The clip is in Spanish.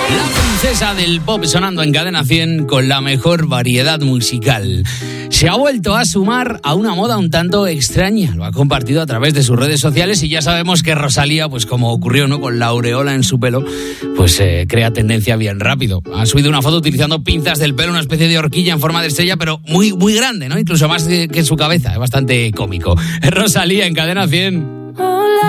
La princesa del pop sonando en Cadena 100 con la mejor variedad musical. Se ha vuelto a sumar a una moda un tanto extraña. Lo ha compartido a través de sus redes sociales y ya sabemos que Rosalía, pues como ocurrió, ¿no?, con la aureola en su pelo, pues crea tendencia bien rápido. Ha subido una foto utilizando pinzas del pelo, una especie de horquilla en forma de estrella, pero muy, muy grande, ¿no? Incluso más que su cabeza. Es bastante cómico. Rosalía en Cadena 100.